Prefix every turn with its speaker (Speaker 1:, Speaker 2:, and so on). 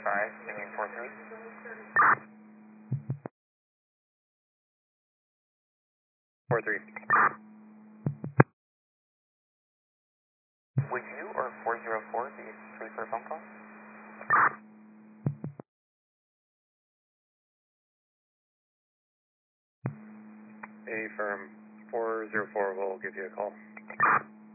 Speaker 1: 5, singing 43. Four three. Would you or 404 be free for a phone call? A firm 404 will give you a call.